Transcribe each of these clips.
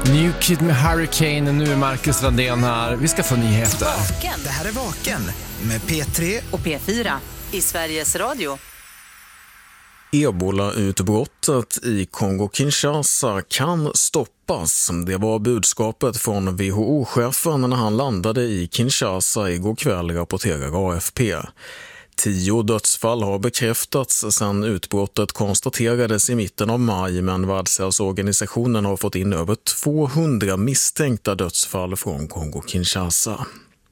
New Kid med Hurricane. Nu är Marcus Randén här. Vi ska få nyheter. Vaken. Det här är Vaken med P3 och P4 i Sveriges Radio. Ebola-utbrottet i Kongo-Kinshasa kan stoppas. Det var budskapet från WHO-chefen när han landade i Kinshasa igår kväll, rapporterar AFP. 10 dödsfall har bekräftats sedan utbrottet konstaterades i mitten av maj, men Världshälsoorganisationen har fått in över 200 misstänkta dödsfall från Kongo-Kinshasa.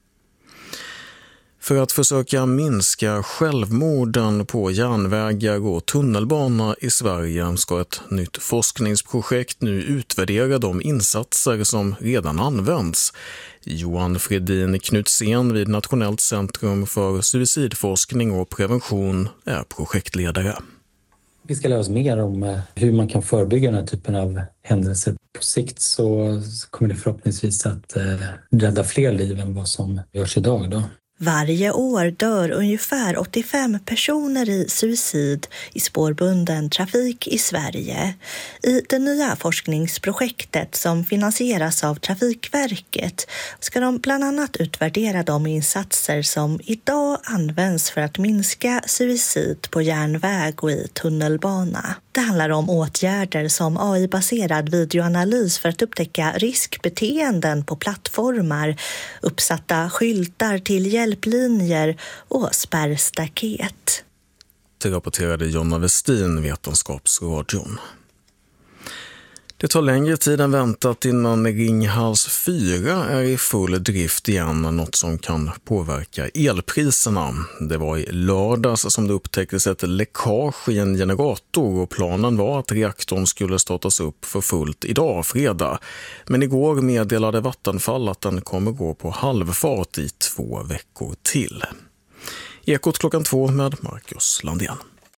För att försöka minska självmorden på järnvägar och tunnelbana i Sverige ska ett nytt forskningsprojekt nu utvärdera de insatser som redan används. Johan Fredin Knutsén vid Nationellt centrum för suicidforskning och prevention är projektledare. Vi ska lära oss mer om hur man kan förebygga den här typen av händelser. På sikt så kommer det förhoppningsvis att rädda fler liv än vad som görs idag då. Varje år dör ungefär 85 personer i suicid i spårbunden trafik i Sverige. I det nya forskningsprojektet som finansieras av Trafikverket ska de bland annat utvärdera de insatser som idag används för att minska suicid på järnväg och i tunnelbana. Det handlar om åtgärder som AI-baserad videoanalys för att upptäcka riskbeteenden på plattformar, uppsatta skyltar till hjälplinjer och spärrstaket. Det rapporterade Jonna Westin, Vetenskapsradion. Det tar längre tid än väntat innan Ringhals 4 är i full drift igen, något som kan påverka elpriserna. Det var i lördags som det upptäcktes ett läckage i en generator och planen var att reaktorn skulle startas upp för fullt idag, fredag. Men igår meddelade Vattenfall att den kommer gå på halvfart i 2 veckor till. Ekot 2 med Marcus Landén.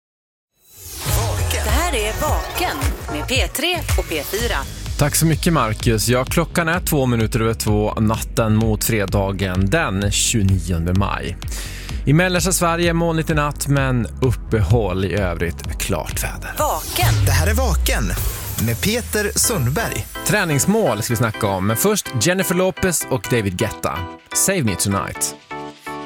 Det här är Vaken med P3 och P4. Tack så mycket Marcus. Ja, klockan är 2:02 natten mot fredagen den 29 maj. I mellersta Sverige molnigt i natt men uppehåll i övrigt klart väder. Vaken. Det här är Vaken med Peter Sundberg. Träningsmål ska vi snacka om, men först Jennifer Lopez och David Guetta. Save Me Tonight.